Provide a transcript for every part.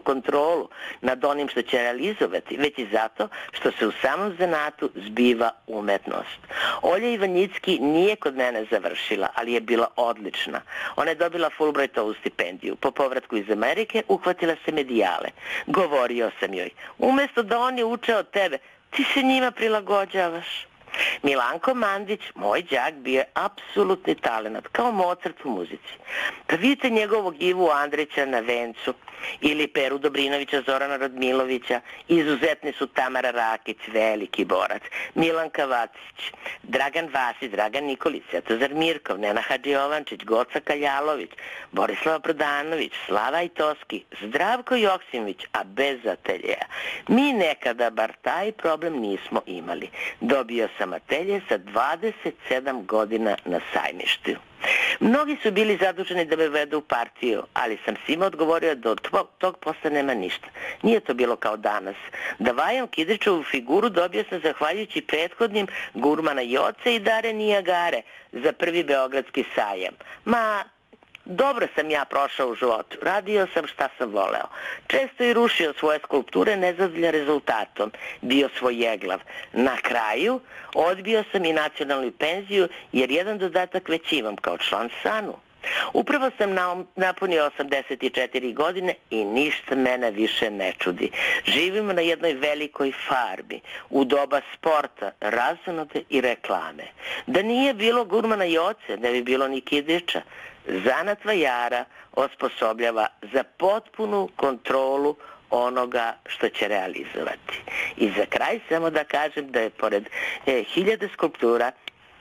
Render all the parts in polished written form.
kontrolu nad onim što će realizovati, već i zato što se u samom zanatu zbiva umetnost. Olja Ivanjicki nije kod mene završila, ali je bila odlična. Ona je dobila Fulbrightovu stipendiju. Po povratku iz Amerike uhvatila se medijale. Govorio sam joj, umjesto da oni uče od tebe, ti se njima prilagođavaš. Milanko Mandić, moj đak, bio je apsolutni talenat, kao Mozart u muzici. Pa vidite njegovog Ivu Andrića na vencu, ili Peru Dobrinovića, Zorana Radmilovića, izuzetni su Tamara Rakić, veliki borac, Milanka Vacić, Dragan Vasić, Dragan Nikolić, Svetozar Mirkov, Nena Hadžijovančić, Goca Kaljalović, Borislava Prodanović, Slava Ajtoski, Zdravko Joksimović, a bez ateljeja. Mi nekada bar taj problem nismo imali. Dobio sam atelje sa 27 godina na Sajmištu. Mnogi su bili zaduženi da me vedu u partiju, ali sam svima odgovorio da od tog posla nema ništa. Nije to bilo kao danas. Da vajam Kidričevu figuru dobio sam zahvaljujući prethodnim Gurmana Joce i Dare Nijagare za prvi Beogradski sajam. Dobro sam ja prošao u životu, radio sam šta sam voleo. Često i rušio svoje skulpture nezadovoljan rezultatom, bio svojeglav. Na kraju odbio sam i nacionalnu penziju jer jedan dodatak već imam kao član SANU. Upravo sam napunio 84 godine i ništa mene više ne čudi. Živimo na jednoj velikoj farmi, u doba sporta, razonode i reklame. Da nije bilo Gurmana Joce, ne bi bilo ni Kidriča. Zanat vajara osposobljava za potpunu kontrolu onoga što će realizovati. I za kraj samo da kažem da je pored hiljade skulptura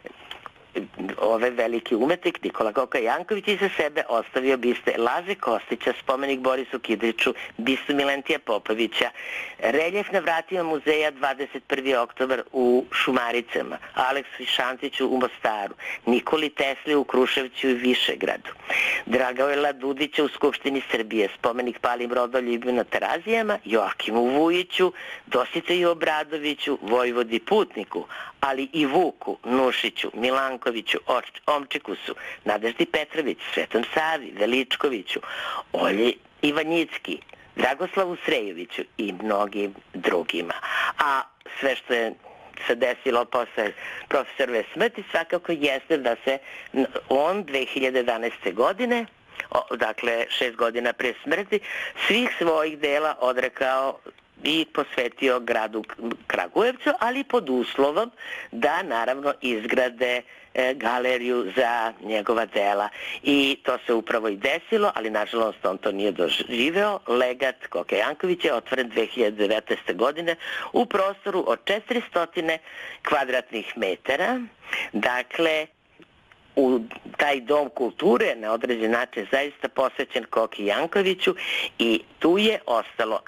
ove veliki umetnik Nikola Goka Janković iza sebe ostavio biste Laze Kostića, spomenik Borisu Kidriču, bistu Milentija Popovića, reljef na vratima muzeja 21. oktobar u Šumaricama, Aleksu Šantiću u Mostaru, Nikoli Tesli u Kruševcu i Višegradu, Dragojla Dudića u Skupštini Srbije, spomenik Palim Rodoljublju na Terazijama, Joakimu Vujiću, Dositeju Obradoviću, Vojvodi Putniku, ali i Vuku Nušiću, Milankoviću, Omčikusu, Nadeždi Petrović, Svetom Savi, Veličkoviću, Olji Ivanjicki, Dragoslavu Srejoviću i mnogim drugima. A sve što je se desilo posle profesorove smrti svakako jeste da se on 2011. godine, dakle 6 godina pre smrti, svih svojih dela odrekao i posvetio gradu Kragujevcu, ali pod uslovom da naravno izgrade galeriju za njegova dela. I to se upravo i desilo, ali nažalost on to nije doživeo. Legat Goke Jankovića je otvoren 2019. godine u prostoru od 400 kvadratnih metara. Dakle, u taj dom kulture na određen način zaista posvećen Goki Jankoviću i tu je ostalo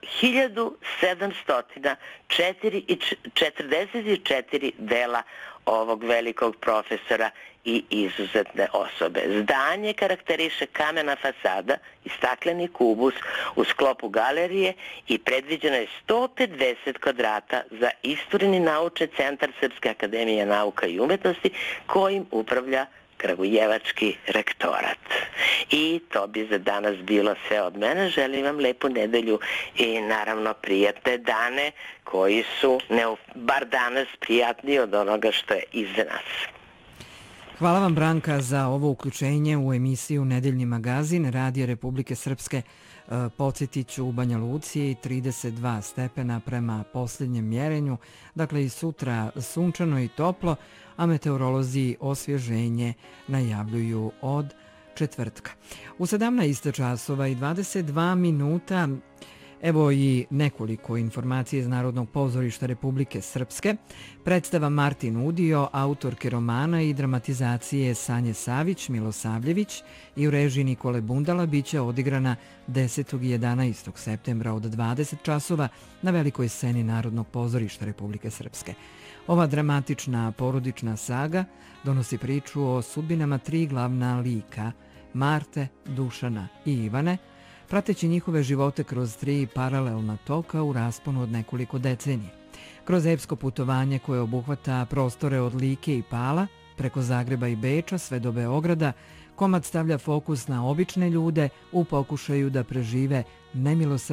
1744 dela ovog velikog profesora i izuzetne osobe. Zdanje karakteriše kamena fasada i stakleni kubus u sklopu galerije i predviđeno je 150 kvadrata za Istorijni naučni centar Srpske akademije nauka i umetnosti kojim upravlja Kragujevački rektorat. I to bi za danas bilo sve od mene. Želim vam lepu nedelju i naravno prijatne dane koji su, bar danas, prijatniji od onoga što je iza nas. Hvala vam, Branka, za ovo uključenje u emisiju Nedeljni magazin Radio Republike Srpske. Podsjetiću, u Banja Luci je 32 stepena prema posljednjem mjerenju, dakle i sutra sunčano i toplo, a meteorolozi osvježenje najavljuju od četvrtka. U 17 časova i 22 minuta evo i nekoliko informacija iz Narodnog pozorišta Republike Srpske. Predstava Martin Udio, autorke romana i dramatizacije Sanje Savić, Milosavljević i u režiji Nikole Bundala biće odigrana 10. i 11. septembra od 20 časova na velikoj sceni Narodnog pozorišta Republike Srpske. Ova dramatična porodična saga donosi priču o sudbinama 3 glavna lika, Marte, Dušana i Ivane, prateći njihove živote kroz 3 paralelna toka u rasponu od nekoliko decenije. Kroz epsko putovanje koje obuhvata prostore od Like i Pala, preko Zagreba i Beča sve do Beograda, komad stavlja fokus na obične ljude u pokušaju da prežive nemilosrdne